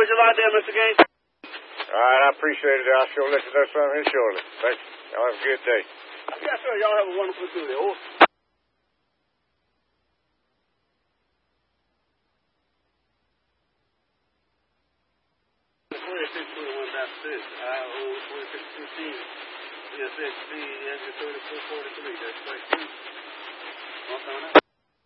with you right there, Mr. Gaines. All right, I appreciate it. I'll sure let you know something here shortly. Thanks. Y'all have a good day. Yes, sir. Y'all have a wonderful Tuesday. Over. IO 2615, CSXC, 3443. That's right.